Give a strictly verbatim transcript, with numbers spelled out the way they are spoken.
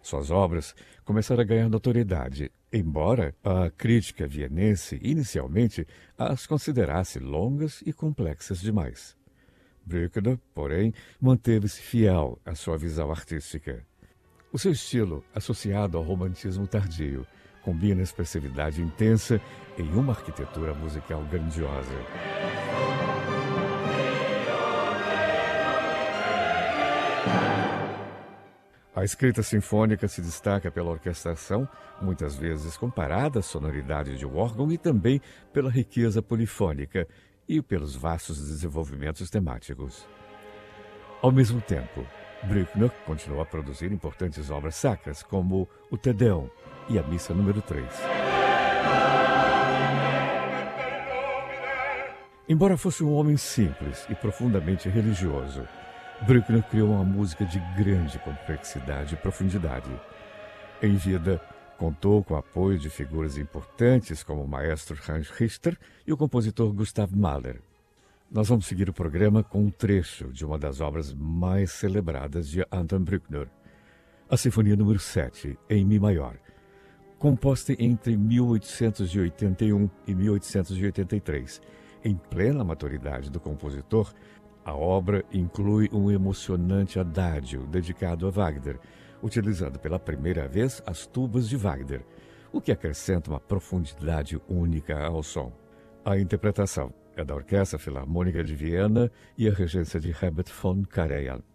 Suas obras começaram a ganhar notoriedade, embora a crítica vienense inicialmente as considerasse longas e complexas demais. Bruckner, porém, manteve-se fiel à sua visão artística. O seu estilo, associado ao romantismo tardio, combina a expressividade intensa em uma arquitetura musical grandiosa. A escrita sinfônica se destaca pela orquestração, muitas vezes comparada à sonoridade de um órgão, e também pela riqueza polifônica e pelos vastos desenvolvimentos temáticos. Ao mesmo tempo, Bruckner continuou a produzir importantes obras sacras, como o Te Deum e a Missa número três. Embora fosse um homem simples e profundamente religioso, Bruckner criou uma música de grande complexidade e profundidade. Em vida, contou com o apoio de figuras importantes como o maestro Hans Richter e o compositor Gustav Mahler. Nós vamos seguir o programa com um trecho de uma das obras mais celebradas de Anton Bruckner, a Sinfonia número sete, em Mi maior. Composta entre mil oitocentos e oitenta e um e mil oitocentos e oitenta e três, em plena maturidade do compositor, a obra inclui um emocionante adágio dedicado a Wagner, utilizando pela primeira vez as tubas de Wagner, o que acrescenta uma profundidade única ao som. A interpretação é da Orquestra Filarmônica de Viena e a regência de Herbert von Karajan.